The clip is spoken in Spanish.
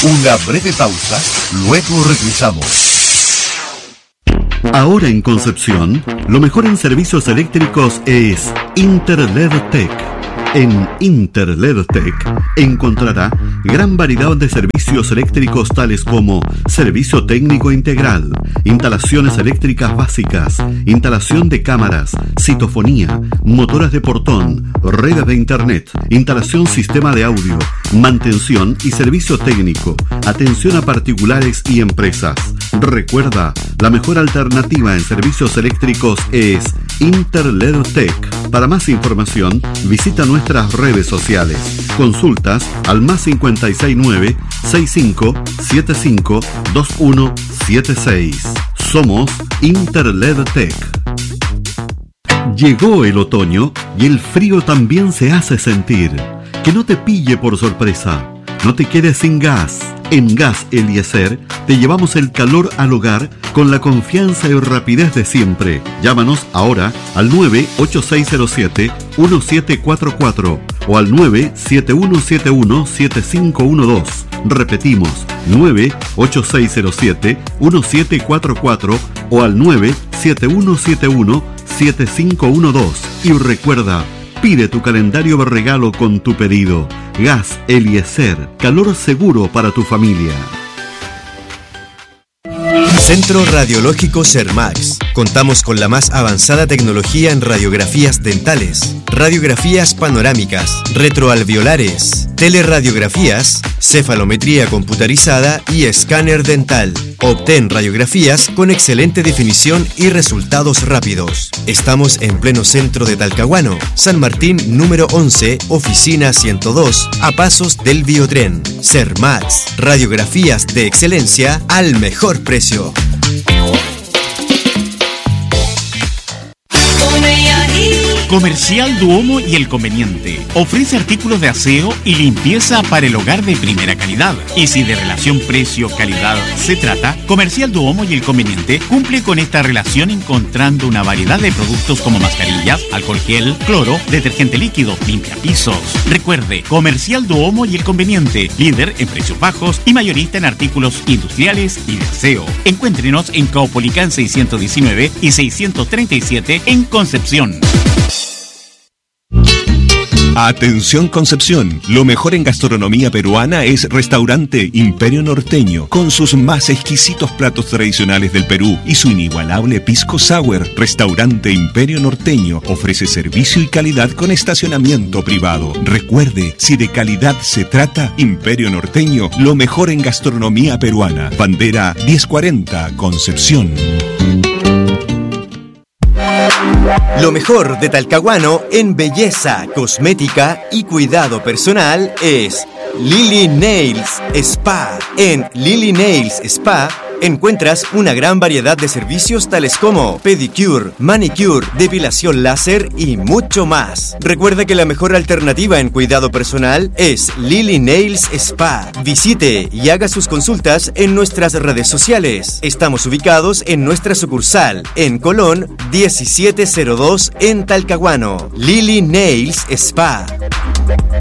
Una breve pausa, luego regresamos. Ahora en Concepción, lo mejor en servicios eléctricos es Interled Tech. En Interled Tech encontrará gran variedad de servicios eléctricos tales como servicio técnico integral, instalaciones eléctricas básicas, instalación de cámaras, citofonía, motoras de portón, redes de internet, instalación sistema de audio, mantención y servicio técnico, atención a particulares y empresas. Recuerda, la mejor alternativa en servicios eléctricos es Interled Tech. Para más información, visita nuestras redes sociales. Consultas al +569 65 75 2176. Somos Interled Tech. Llegó el otoño y el frío también se hace sentir. Que no te pille por sorpresa. No te quedes sin gas. En Gas Eliezer te llevamos el calor al hogar con la confianza y rapidez de siempre. Llámanos ahora al 98607-1744 o al 97171-7512. Repetimos, 98607-1744 o al 97171-7512. Y recuerda, pide tu calendario de regalo con tu pedido. Gas Eliezer, calor seguro para tu familia. Centro Radiológico Sermax. Contamos con la más avanzada tecnología en radiografías dentales, radiografías panorámicas, retroalveolares, teleradiografías, cefalometría computarizada y escáner dental. Obtén radiografías con excelente definición y resultados rápidos. Estamos en pleno centro de Talcahuano, San Martín número 11, oficina 102, a pasos del Biotren. Sermax, radiografías de excelencia al mejor precio. Comercial Duomo y El Conveniente ofrece artículos de aseo y limpieza para el hogar de primera calidad. Y si de relación precio-calidad se trata, Comercial Duomo y El Conveniente cumple con esta relación encontrando una variedad de productos como mascarillas, alcohol gel, cloro, detergente líquido, limpiapisos. Recuerde, Comercial Duomo y El Conveniente, líder en precios bajos y mayorista en artículos industriales y de aseo. Encuéntrenos en Caupolicán 619 y 637 en Concepción. Atención Concepción, lo mejor en gastronomía peruana es Restaurante Imperio Norteño, con sus más exquisitos platos tradicionales del Perú y su inigualable pisco sour. Restaurante Imperio Norteño ofrece servicio y calidad con estacionamiento privado. Recuerde, si de calidad se trata, Imperio Norteño, lo mejor en gastronomía peruana. Bandera 1040, Concepción. Lo mejor de Talcahuano en belleza, cosmética y cuidado personal es Lily Nails Spa. En Lily Nails Spa encuentras una gran variedad de servicios tales como pedicure, manicure, depilación láser y mucho más. Recuerda que la mejor alternativa en cuidado personal es Lily Nails Spa. Visite y haga sus consultas en nuestras redes sociales. Estamos ubicados en nuestra sucursal en Colón 1702 en Talcahuano. Lily Nails Spa.